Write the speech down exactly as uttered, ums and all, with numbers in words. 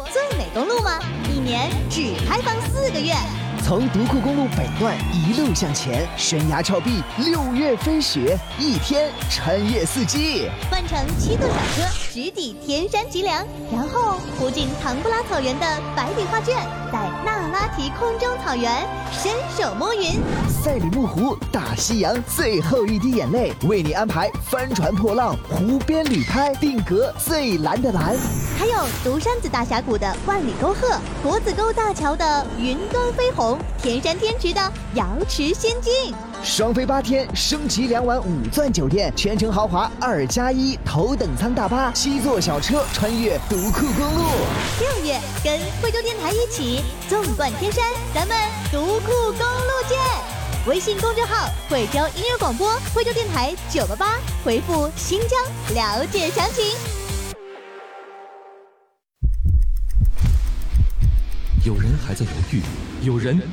最美公路吗？一年只开放四个月。 从独库公路北段一路向前，悬崖峭壁，六月飞雪，一天穿越四季。 换乘七座小车，直抵天山脊梁，然后途经唐布拉草原的百里画卷，在那拉提空中草原伸手摸云。 赛里木湖，大西洋最后一滴眼泪，为你安排帆船破浪，湖边旅拍，定格最蓝的蓝。 还有独山子大峡谷的万里沟壑，国子沟大桥的云端飞鸿，天山天池的瑶池仙境。 双飞八天，升级两晚五钻酒店，全程豪华二加一，头等舱大巴，七座小车，穿越独库公路。 六月跟惠州电台一起纵贯天山，咱们独库公路见！微信公众号惠州音乐广播，惠州电台九八八，回复新疆了解详情。 有人还在犹豫，有人